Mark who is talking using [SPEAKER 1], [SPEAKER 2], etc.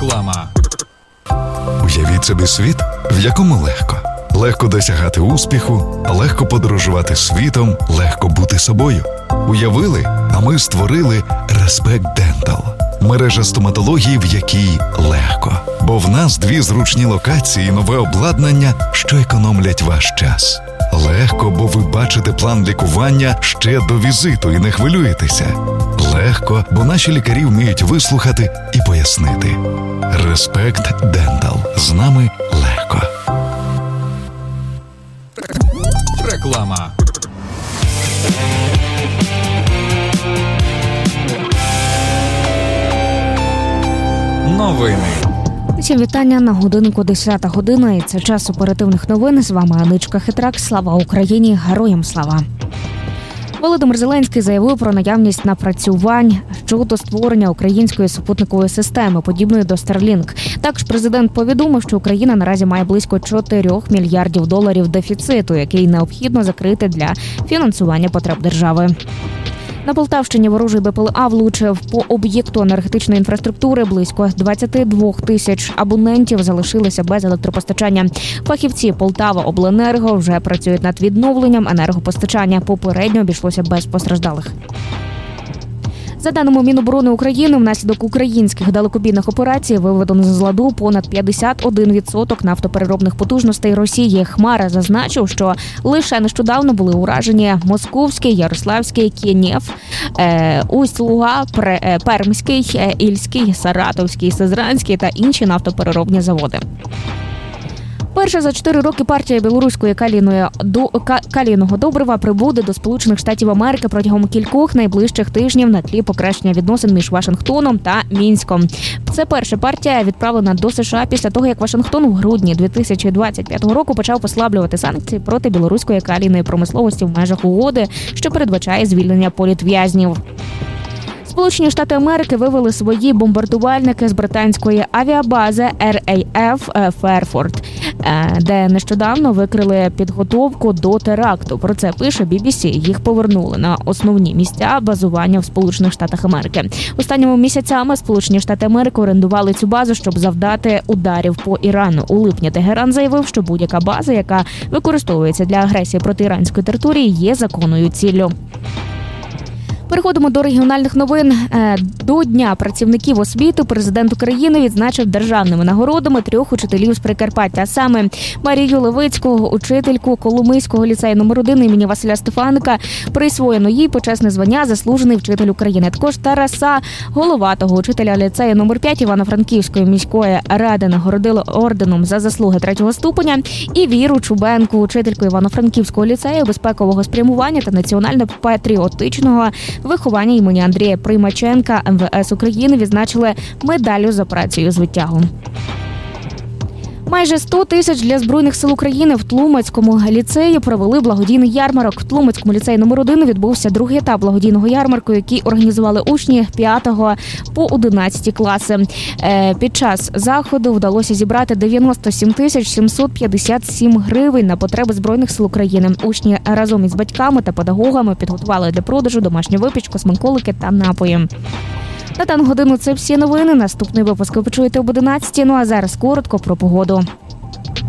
[SPEAKER 1] Реклама.
[SPEAKER 2] Уявіть собі світ, в якому легко. Легко досягати успіху, легко подорожувати світом, легко бути собою. Уявили, а ми створили Respect Dental. Мережа стоматології, в якій легко. Бо в нас 2 зручні локації і нове обладнання, що економлять ваш час. Легко, бо ви бачите план лікування ще до візиту і не хвилюєтеся. Легко, бо наші лікарі вміють вислухати і пояснити. Respect Dental. З нами легко.
[SPEAKER 1] Реклама. Новини.
[SPEAKER 3] Всім вітання, на годинку 10 година, і це час оперативних новин. З вами Аничка Хитрак. Слава Україні! Героям слава! Володимир Зеленський заявив про наявність напрацювань щодо створення української супутникової системи, подібної до Starlink. Також президент повідомив, що Україна наразі має близько 4 мільярдів доларів дефіциту, який необхідно закрити для фінансування потреб держави. На Полтавщині ворожий БПЛА влучив по об'єкту енергетичної інфраструктури. Близько 22 тисяч абонентів залишилися без електропостачання. Фахівці Полтаваобленерго вже працюють над відновленням енергопостачання. Попередньо обійшлося без постраждалих. За даними Міноборони України, внаслідок українських далекобійних операцій виведено з ладу понад 51% нафтопереробних потужностей Росії. Хмара зазначив, що лише нещодавно були уражені Московський, Ярославський, Києнєв, Усть-Луга, Пермський, Ільський, Саратовський, Сизранський та інші нафтопереробні заводи. Перша за 4 роки партія білоруської калійного добрива прибуде до Сполучених Штатів Америки протягом кількох найближчих тижнів на тлі покращення відносин між Вашингтоном та Мінськом. Це перша партія, відправлена до США після того, як Вашингтон в грудні 2025 року почав послаблювати санкції проти білоруської калійної промисловості в межах угоди, що передбачає звільнення політв'язнів. Сполучені Штати Америки вивели свої бомбардувальники з британської авіабази RAF Ферфорд, де нещодавно викрили підготовку до теракту. Про це пише BBC. Їх повернули на основні місця базування в Сполучених Штатах Америки. Останніми місяцями Сполучені Штати Америки орендували цю базу, щоб завдати ударів по Ірану. У липні Тегеран заявив, що будь-яка база, яка використовується для агресії проти іранської території, є законною ціллю. Переходимо до регіональних новин. До Дня працівників освіти президент України відзначив державними нагородами 3 учителів з Прикарпаття. А саме Марію Левицьку, учительку Коломийського ліцею номер 1 імені Василя Стефаника, присвоєно їй почесне звання «Заслужений вчитель України». Також Тараса Головатого, учителя ліцею номер 5 Івано-Франківської міської ради, нагородили орденом за заслуги 3-го ступеня. І Віру Чубенку, учительку Івано-Франківського ліцею безпекового спрямування та національно-патріотичного виховання імені Андрія Приймаченка МВС України відзначили медаллю за працею з витягом. Майже 100 тисяч для Збройних сил України в Тлумацькому ліцеї провели благодійний ярмарок. В Тлумацькому ліцеї номер 1 відбувся другий етап благодійного ярмарку, який організували учні 5 по 11 класи. Під час заходу вдалося зібрати 97 тисяч 757 гривень на потреби Збройних сил України. Учні разом із батьками та педагогами підготували для продажу домашню випічку, смаколики та напої. На дану годину це всі новини. Наступний випуск ви почуєте об 11. Ну а зараз коротко про погоду.